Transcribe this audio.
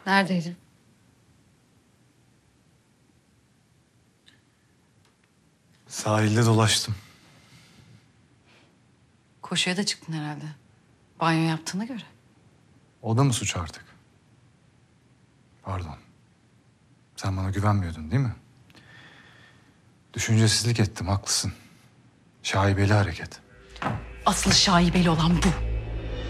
Neredeydin? Sahilde dolaştım. Koşuya da çıktın herhalde. Banyo yaptığına göre. O da mı suç artık? Pardon. Sen bana güvenmiyordun değil mi? Düşüncesizlik ettim, haklısın. Şaibeli hareket. Asıl şaibeli olan bu.